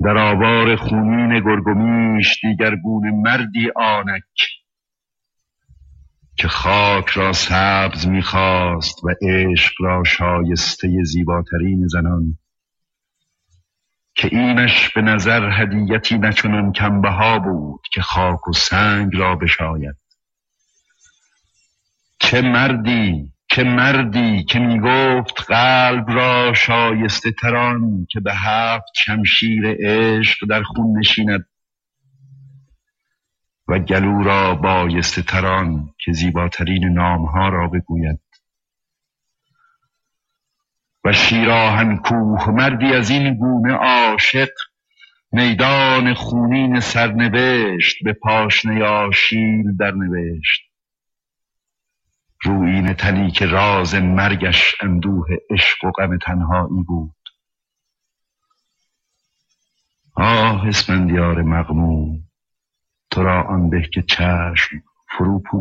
در آوار خونین گرگومیش دیگر گونه مردی آنک که خاک را سبز می‌خواست و عشق را شایسته زیباترین زنان، که اینش به نظر هدیتی نچنان کمبها بود که خاک و سنگ را بشاید. چه مردی که میگفت قلب را شایسته تران که به 7 شمشیر عشق در خون نشیند و گلو را بایسته تران که زیباترین نامها را بگوید. و شیراهن کوه مردی از این گونه عاشق میدان خونین سرنوشت به پاشنه آشیل در نوشت. رویین تنی که راز مرگش اندوه عشق و غم تنهایی بود. اسفندیار مغموم، تو را آن به که چشم فرو